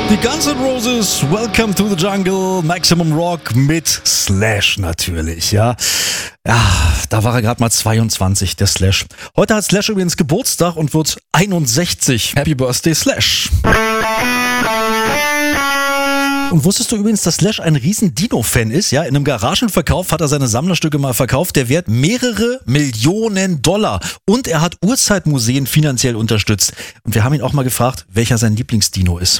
Die Guns N' Roses, Welcome to the Jungle, Maximum Rock mit Slash natürlich, ja. Ja, da war er gerade mal 22, der Slash. Heute hat Slash übrigens Geburtstag und wird 61. Happy Birthday, Slash. Und wusstest du übrigens, dass Slash ein riesen Dino-Fan ist? Ja, in einem Garagenverkauf hat er seine Sammlerstücke mal verkauft. Der Wert mehrere Millionen $. Und er hat Urzeitmuseen finanziell unterstützt. Und wir haben ihn auch mal gefragt, welcher sein Lieblingsdino ist.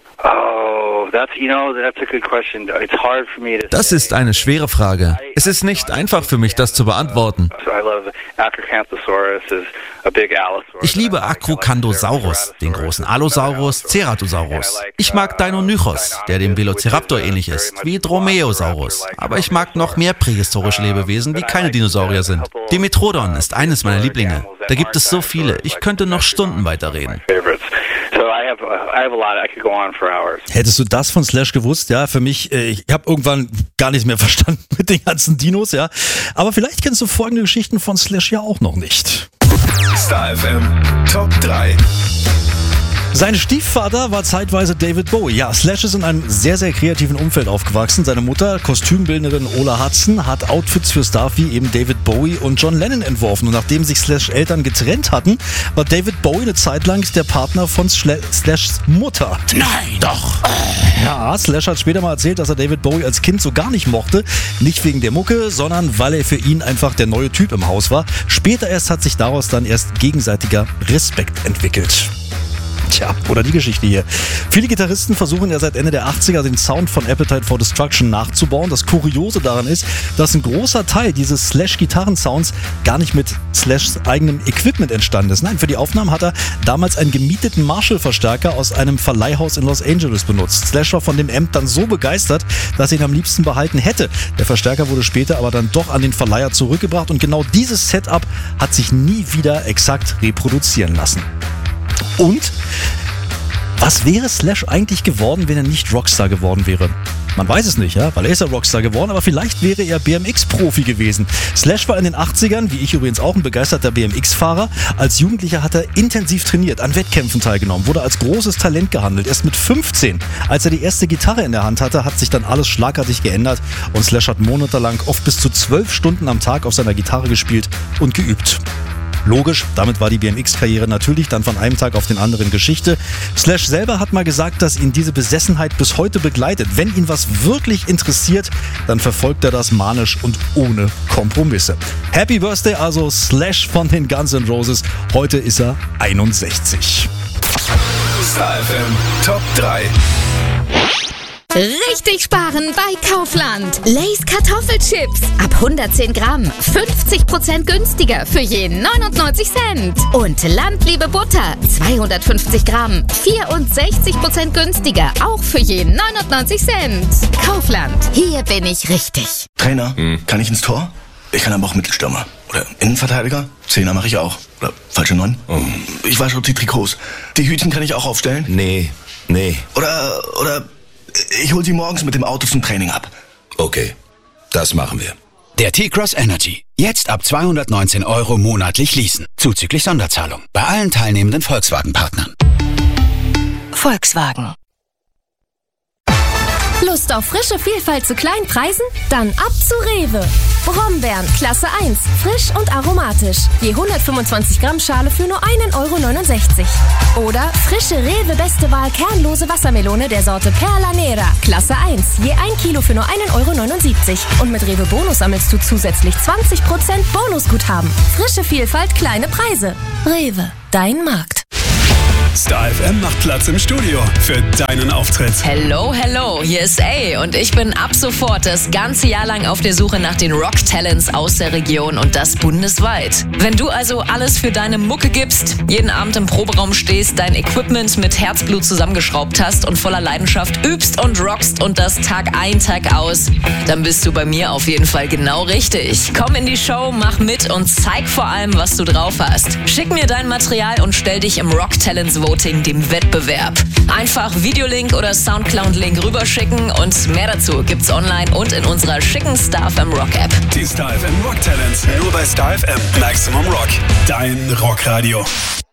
Das ist eine schwere Frage. Es ist nicht einfach für mich, das zu beantworten. Ich liebe Acrocanthosaurus, den großen Allosaurus, Ceratosaurus. Ich mag Deinonychus, der dem Velociraptor ähnlich ist, wie Dromaeosaurus. Aber ich mag noch mehr prähistorische Lebewesen, die keine Dinosaurier sind. Dimetrodon ist eines meiner Lieblinge. Da gibt es so viele, ich könnte noch Stunden weiterreden. Hättest du das von Slash gewusst? Ja, für mich, ich habe irgendwann gar nichts mehr verstanden mit den ganzen Dinos, ja. Aber vielleicht kennst du folgende Geschichten von Slash ja auch noch nicht. Star FM Top 3. Sein Stiefvater war zeitweise David Bowie. Ja, Slash ist in einem sehr, sehr kreativen Umfeld aufgewachsen. Seine Mutter, Kostümbildnerin Ola Hudson, hat Outfits für Stars wie eben David Bowie und John Lennon entworfen. Und nachdem sich Slash Eltern getrennt hatten, war David Bowie eine Zeit lang der Partner von Slashs Mutter. Nein, doch. Ja, Slash hat später mal erzählt, dass er David Bowie als Kind so gar nicht mochte. Nicht wegen der Mucke, sondern weil er für ihn einfach der neue Typ im Haus war. Später erst hat sich daraus dann erst gegenseitiger Respekt entwickelt. Tja, oder die Geschichte hier. Viele Gitarristen versuchen ja seit Ende der 80er den Sound von Appetite for Destruction nachzubauen. Das Kuriose daran ist, dass ein großer Teil dieses Slash-Gitarrensounds gar nicht mit Slashs eigenem Equipment entstanden ist. Nein, für die Aufnahmen hat er damals einen gemieteten Marshall-Verstärker aus einem Verleihhaus in Los Angeles benutzt. Slash war von dem Amp dann so begeistert, dass er ihn am liebsten behalten hätte. Der Verstärker wurde später aber dann doch an den Verleiher zurückgebracht und genau dieses Setup hat sich nie wieder exakt reproduzieren lassen. Und was wäre Slash eigentlich geworden, wenn er nicht Rockstar geworden wäre? Man weiß es nicht, ja, weil er ist ja Rockstar geworden, aber vielleicht wäre er BMX-Profi gewesen. Slash war in den 80ern, wie ich übrigens auch, ein begeisterter BMX-Fahrer. Als Jugendlicher hat er intensiv trainiert, an Wettkämpfen teilgenommen, wurde als großes Talent gehandelt. Erst mit 15, als er die erste Gitarre in der Hand hatte, hat sich dann alles schlagartig geändert und Slash hat monatelang oft bis zu 12 Stunden am Tag auf seiner Gitarre gespielt und geübt. Logisch, damit war die BMX-Karriere natürlich dann von einem Tag auf den anderen Geschichte. Slash selber hat mal gesagt, dass ihn diese Besessenheit bis heute begleitet. Wenn ihn was wirklich interessiert, dann verfolgt er das manisch und ohne Kompromisse. Happy Birthday also Slash von den Guns N' Roses. Heute ist er 61. Star FM Top 3. Richtig sparen bei Kaufland. Lay's Kartoffelchips. Ab 110 Gramm. 50% günstiger für je 99 Cent. Und Landliebe Butter. 250 Gramm. 64% günstiger. Auch für je 99 Cent. Kaufland. Hier bin ich richtig. Trainer, kann ich ins Tor? Ich kann aber auch Mittelstürmer. Oder Innenverteidiger? Zehner mache ich auch. Oder falsche 9? Ich wasche die Trikots. Die Hütchen kann ich auch aufstellen? Nee. Oder ich hol sie morgens mit dem Auto zum Training ab. Okay, das machen wir. Der T-Cross Energy. Jetzt ab 219 € monatlich leasen. Zuzüglich Sonderzahlung. Bei allen teilnehmenden Volkswagen-Partnern. Volkswagen. Lust auf frische Vielfalt zu kleinen Preisen? Dann ab zu Rewe. Brombeeren, Klasse 1, frisch und aromatisch. Je 125 Gramm Schale für nur 1,69 €. Oder frische Rewe Beste Wahl kernlose Wassermelone der Sorte Perla Nera, Klasse 1, je 1 Kilo für nur 1,79 €. Und mit Rewe Bonus sammelst du zusätzlich 20% Bonusguthaben. Frische Vielfalt, kleine Preise. Rewe, dein Markt. Star FM macht Platz im Studio für deinen Auftritt. Hello, hier ist A und ich bin ab sofort das ganze Jahr lang auf der Suche nach den Rock-Talents aus der Region und das bundesweit. Wenn du also alles für deine Mucke gibst, jeden Abend im Proberaum stehst, dein Equipment mit Herzblut zusammengeschraubt hast und voller Leidenschaft übst und rockst und das Tag ein, Tag aus, dann bist du bei mir auf jeden Fall genau richtig. Komm in die Show, mach mit und zeig vor allem, was du drauf hast. Schick mir dein Material und stell dich im Rock-Talents Voting, dem Wettbewerb. Einfach Videolink oder Soundcloud-Link rüberschicken und mehr dazu gibt's online und in unserer schicken Star FM Rock App. Die Star FM Rock Talents, nur bei Star FM. Maximum Rock, dein Rockradio.